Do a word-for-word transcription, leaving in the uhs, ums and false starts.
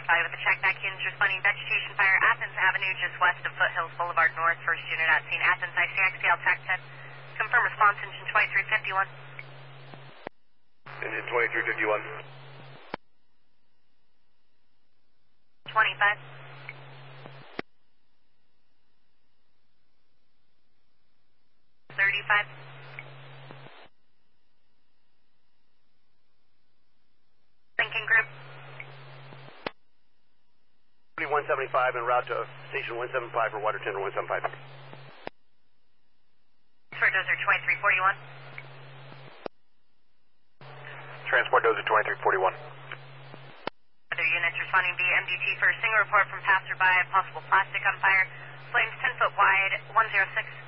Valley with the check back units responding vegetation fire, Athens Avenue, just west of Foothills Boulevard North. First unit at scene, Athens I C X T L track ten. Confirm response, engine twenty-three fifty-one. Engine twenty-three fifty-one. twenty-five. thirty-five. Lincoln Group. one seventy-five en route to station one seventy-five for water tender one seventy-five. For dozer twenty-three forty-one. Transport dozer twenty-three forty-one. Other units responding via M D T for a single report from passerby, possible plastic on fire. Flames ten foot wide, one zero six.